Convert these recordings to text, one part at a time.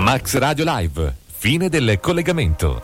Max Radio Live, fine del collegamento.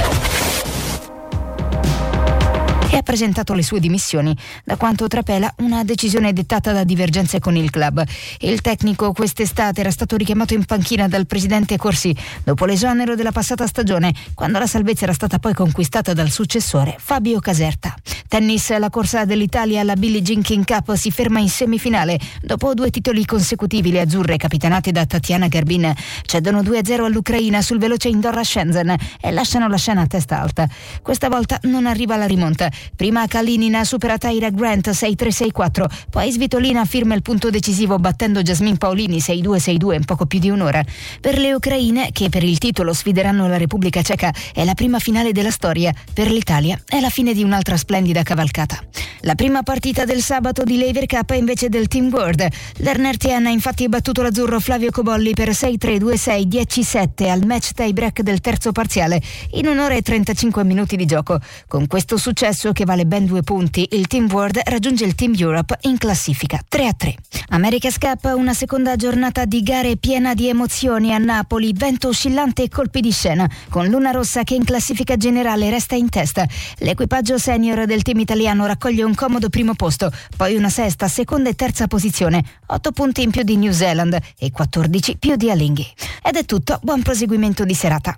E ha presentato le sue dimissioni, da quanto trapela una decisione dettata da divergenze con il club. Il tecnico quest'estate era stato richiamato in panchina dal presidente Corsi dopo l'esonero della passata stagione, quando la salvezza era stata poi conquistata dal successore Fabio Caserta. Tennis, la corsa dell'Italia alla Billie Jean King Cup si ferma in semifinale. Dopo 2 titoli consecutivi, le azzurre, capitanate da Tatiana Garbin, cedono 2-0 all'Ucraina sul veloce indoor a Shenzhen e lasciano la scena a testa alta. Questa volta non arriva la rimonta. Prima Kalinina supera Tyra Grant 6-3-6-4, poi Svitolina firma il punto decisivo battendo Jasmine Paolini 6-2-6-2 in poco più di un'ora. Per le ucraine, che per il titolo sfideranno la Repubblica Ceca, è la prima finale della storia. Per l'Italia è la fine di un'altra splendida cavalcata. La prima partita del sabato di Lever Cup è invece del Team World. Lerner Tien ha infatti battuto l'azzurro Flavio Cobolli per 6-3-2-6, 10-7 al match tie break del terzo parziale in 1 ora e 35 minuti di gioco. Con questo successo, che vale ben 2 punti, il Team World raggiunge il Team Europe in classifica 3-3. America's Cup, una seconda giornata di gare piena di emozioni a Napoli, vento oscillante e colpi di scena, con Luna Rossa che in classifica generale resta in testa. L'equipaggio senior del team italiano raccoglie un comodo primo posto, poi una sesta, seconda e terza posizione, 8 punti in più di New Zealand e 14 più di Alinghi. Ed è tutto, buon proseguimento di serata.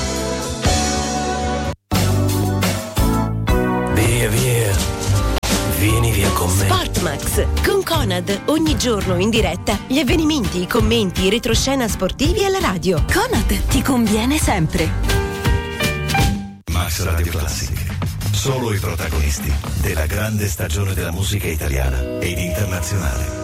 Via, vieni via con me. Sportmax con Conad, ogni giorno in diretta gli avvenimenti, i commenti, i retroscena sportivi alla radio. Conad ti conviene sempre. Max Radio Classic, solo i protagonisti della grande stagione della musica italiana ed internazionale.